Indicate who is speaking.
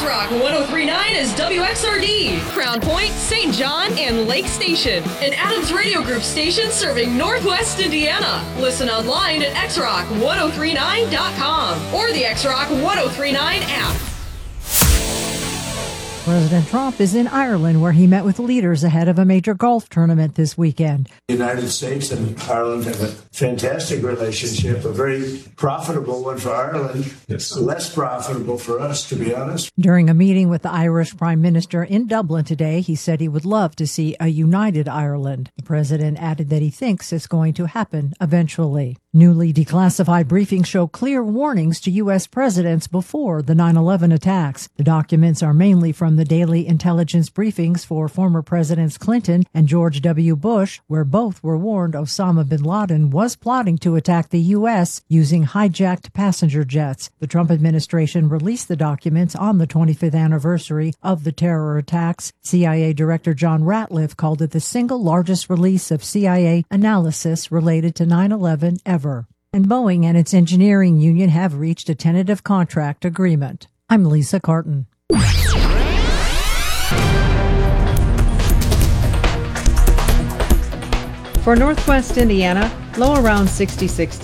Speaker 1: X-Rock 103.9 is WXRD, Crown Point, St. John, and Lake Station. An Adams Radio Group station serving Northwest Indiana. Listen online at xrock1039.com or the X-Rock 1039 app.
Speaker 2: President Trump is in Ireland, where he met with leaders ahead of a major golf tournament this weekend.
Speaker 3: The United States and Ireland have a fantastic relationship, a very profitable one for Ireland. It's less profitable for us, to be honest.
Speaker 2: During a meeting with the Irish Prime Minister in Dublin today, he said he would love to see a united Ireland. The president added that he thinks it's going to happen eventually. Newly declassified briefings show clear warnings to U.S. presidents before the 9/11 attacks. The documents are mainly from the daily intelligence briefings for former Presidents Clinton and George W. Bush, where both were warned Osama bin Laden was plotting to attack the U.S. using hijacked passenger jets. The Trump administration released the documents on the 25th anniversary of the terror attacks. CIA Director John Ratcliffe called it the single largest release of CIA analysis related to 9/11 ever. And Boeing and its engineering union have reached a tentative contract agreement. I'm Lisa Carton.
Speaker 4: For Northwest Indiana, low around 66